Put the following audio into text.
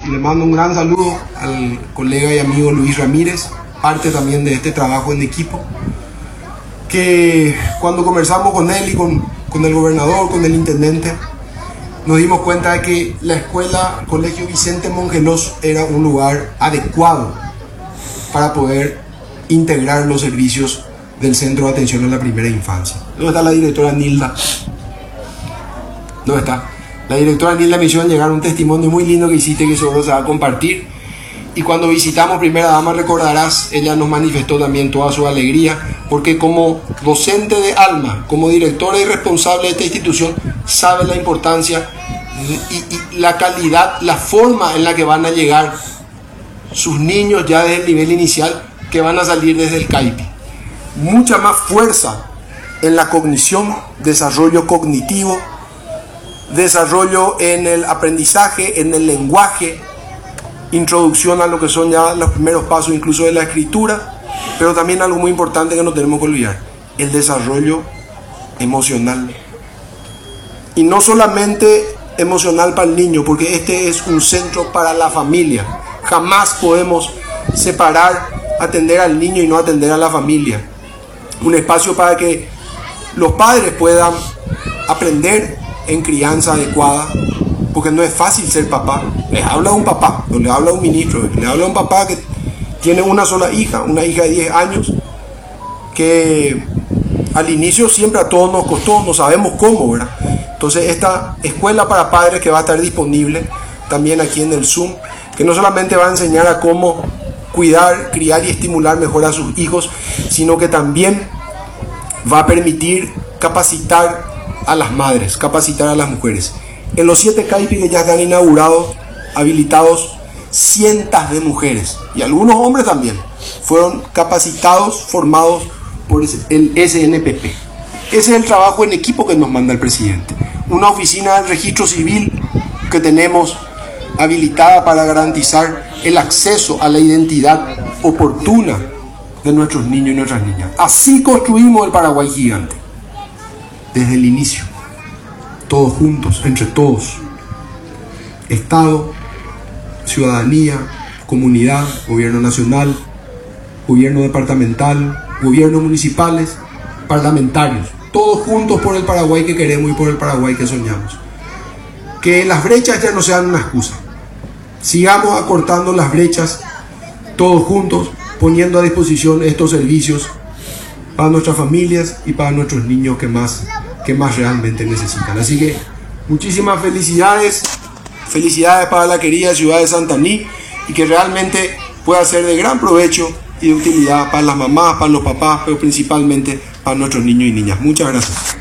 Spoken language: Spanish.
le mando un gran saludo al colega y amigo Luis Ramírez, parte también de este trabajo en equipo, que cuando conversamos con él y con el gobernador, con el intendente, nos dimos cuenta de que la escuela, Colegio Vicente Mongelos, era un lugar adecuado para poder integrar los servicios del Centro de Atención a la Primera Infancia. ¿Dónde está la directora Nilda? ¿Dónde está? La directora Nilda me hizo llegar un testimonio muy lindo que hiciste, que seguro se va a compartir. Y cuando visitamos Primera Dama, recordarás, ella nos manifestó también toda su alegría, porque como docente de alma, como directora y responsable de esta institución, sabe la importancia y la calidad, la forma en la que van a llegar sus niños ya desde el nivel inicial, que van a salir desde el CAIPI. Mucha más fuerza en la cognición, desarrollo cognitivo, desarrollo en el aprendizaje, en el lenguaje, introducción a lo que son ya los primeros pasos incluso de la escritura, pero también algo muy importante que no tenemos que olvidar, el desarrollo emocional. Y no solamente emocional para el niño, porque este es un centro para la familia. Jamás podemos separar, atender al niño y no atender a la familia. Un espacio para que los padres puedan aprender en crianza adecuada, porque no es fácil ser papá. Les habla un papá, no le habla un ministro, le habla un papá que tiene una sola hija, una hija de 10 años, que al inicio siempre a todos nos costó, no sabemos cómo, ¿verdad? Entonces esta escuela para padres que va a estar disponible también aquí en el Zoom, que no solamente va a enseñar a cómo cuidar, criar y estimular mejor a sus hijos, sino que también va a permitir capacitar a las madres, capacitar a las mujeres. En los 7 CAIPI que ya están inaugurados, habilitados, cientos de mujeres y algunos hombres también fueron capacitados, formados por el SNPP. Ese es el trabajo en equipo que nos manda el presidente. Una oficina de registro civil que tenemos habilitada para garantizar el acceso a la identidad oportuna de nuestros niños y nuestras niñas. Así construimos el Paraguay gigante, desde el inicio, todos juntos, entre todos, Estado, ciudadanía, comunidad, gobierno nacional, gobierno departamental, gobiernos municipales, parlamentarios, todos juntos por el Paraguay que queremos y por el Paraguay que soñamos. Que las brechas ya no sean una excusa. Sigamos acortando las brechas todos juntos, poniendo a disposición estos servicios para nuestras familias y para nuestros niños que más realmente necesitan. Así que muchísimas felicidades para la querida ciudad de Santaní, y que realmente pueda ser de gran provecho y de utilidad para las mamás, para los papás, pero principalmente para nuestros niños y niñas. Muchas gracias.